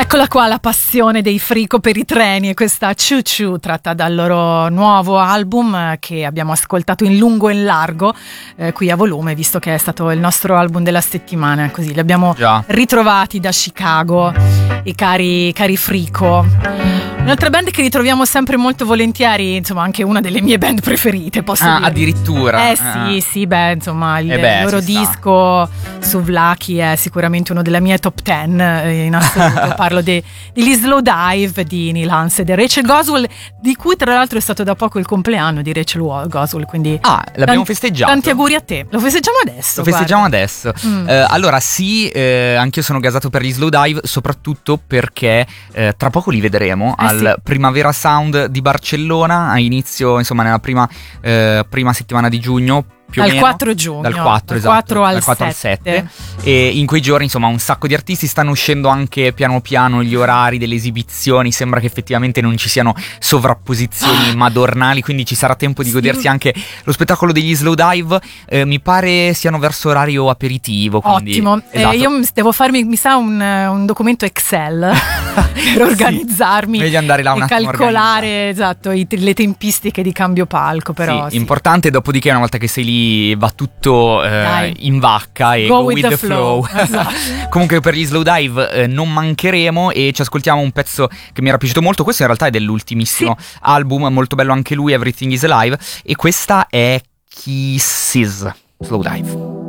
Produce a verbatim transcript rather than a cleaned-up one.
Eccola qua la passione dei Frico per i treni, e questa Choo Choo tratta dal loro nuovo album eh, che abbiamo ascoltato in lungo e in largo eh, qui a volume, visto che è stato il nostro album della settimana, così li abbiamo Già. ritrovati da Chicago, i cari, cari Frico. Un'altra band che ritroviamo sempre molto volentieri, insomma anche una delle mie band preferite, posso Ah, dire. addirittura. Eh sì, Ah. sì, beh, insomma il Eh beh, loro ci sta. disco Souvlaki è sicuramente uno della mie top ten eh, in assoluto. Parlo de- degli Slow Dive di Neil Hansen e Rachel Goswell, di cui tra l'altro è stato da poco il compleanno di Rachel Goswell, quindi Ah, l'abbiamo tanti- festeggiato. Tanti auguri a te. Lo festeggiamo adesso. Lo festeggiamo guarda. adesso. Mm. Eh, allora sì, eh, anch'io sono gasato per gli Slow Dive, soprattutto perché eh, tra poco li vedremo Eh al sì. Primavera Sound di Barcellona, a inizio, insomma, nella prima, eh, prima settimana di giugno. Più o Dal meno. quattro giugno, Dal quattro, dal esatto, quattro al dal quattro sette. al sette. E in quei giorni, insomma, un sacco di artisti stanno uscendo anche piano piano gli orari delle esibizioni. Sembra che effettivamente non ci siano sovrapposizioni madornali, quindi ci sarà tempo di Sì. godersi anche lo spettacolo degli Slow Dive. Eh, mi pare siano verso orario aperitivo. Quindi, Ottimo. Eh, esatto. io m- devo farmi, mi sa, un, un documento Excel per organizzarmi. Meglio andare là un e attimo calcolare esatto i- le tempistiche di cambio palco, però sì, sì. importante, dopodiché una volta che sei lì va tutto eh, Dai. in vacca e Go go, with with, the the flow, flow. Esatto. Comunque per gli Slow Dive eh, non mancheremo e ci ascoltiamo un pezzo che mi era piaciuto molto. Questo in realtà è dell'ultimissimo album, molto bello anche lui, Everything is Alive, e questa è Kisses, Slow Dive.